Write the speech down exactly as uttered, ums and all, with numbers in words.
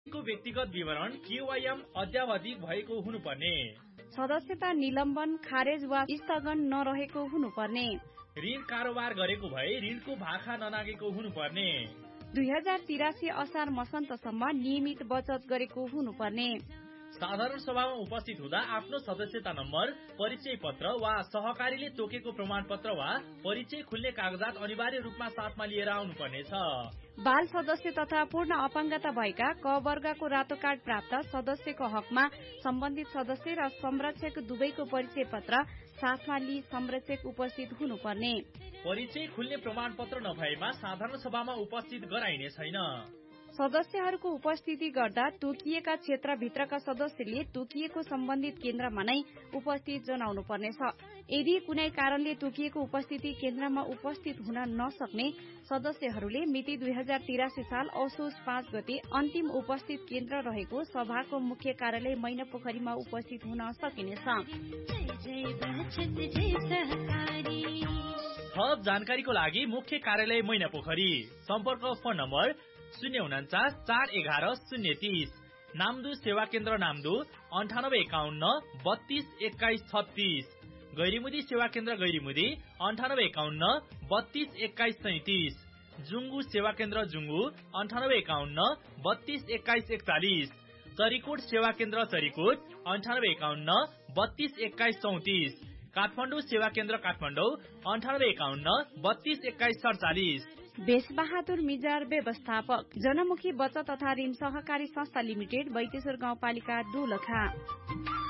को व्यक्तिगत विवरण क्यूआईएम अद्यावधिक भएको हुनुपर्ने, सदस्यता निलम्बन खारेज वा स्थगन नरहेको हुनुपर्ने, ऋण कारोबार गरेको भए ऋणको भाखा ननागेको हुनुपर्ने, दुई हजार तिरासी असार मसन्तसम्म नियमित बचत गरेको हुनुपर्ने, साधारण सभामा उपस्थित हुँदा आफ्नो सदस्यता नम्बर, परिचय पत्र वा सहकारीले तोकेको प्रमाण पत्र वा परिचय खुल्ने कागजात अनिवार्य रूपमा साथमा लिएर आउनुपर्नेछ। बाल सदस्य तथा पूर्ण अपाङ्गता भएका क वर्गको रातो कार्ड प्राप्त सदस्यको हकमा सम्बन्धित सदस्य र संरक्षक दुवैको परिचय पत्र साथमा लिई संरक्षक उपस्थित हुनुपर्ने, परिचय खुल्ने प्रमाण पत्र नभएमा साधारण सभामा उपस्थित गराइने छैन। सदस्यहरूको उपस्थिति गर्दा तोकिएका क्षेत्रभित्रका सदस्यले तोकिएको सम्बन्धित केन्द्रमा नै उपस्थित जनाउनु पर्नेछ। यदि कुनै कारणले तोकिएको उपस्थिति केन्द्रमा उपस्थित हुन नसक्ने सदस्यहरूले मिति दुई हजार तिरासी साल असोज पाँच गते अन्तिम उपस्थित केन्द्र रहेको सभाको मुख्य कार्यालय मैनापोखरीमा उपस्थित हुन सकिनेछ। थप जानकारीको लागि मुख्य कार्यालय मैनापोखरी, सम्पर्क फोन नम्बर शून्य उन्चास चार एघार शून्य तीस, नामदु सेवा केन्द्र नामदु अन्ठानब्बे एकाउन्न बत्तीस एक्काइस छत्तीस, गैरीमुदी सेवा केन्द्र गैरीमुदी अन्ठानब्बे एकाउन्न बत्तीस एक्काइस सैतिस, जुङ्गु सेवा केन्द्र जुङ्गु अन्ठानब्बे एकाउन्न बत्तीस एक्काइस एकचालिस, चरीकोट सेवा केन्द्र चरीकोट अन्ठानब्बे एकाउन्न बत्तीस एक्काइस चौतिस, काठमाडौँ सेवा केन्द्र काठमाडौँ अन्ठानब्बे एकाउन्न बत्तीस एक्काइस सडचालिस। बेसबहादुर मिजार व्यवस्थापक, जनमुखी बचत तथा ऋण सहकारी संस्था लिमिटेड, बैतेश्वर गाउँपालिका दोलखा।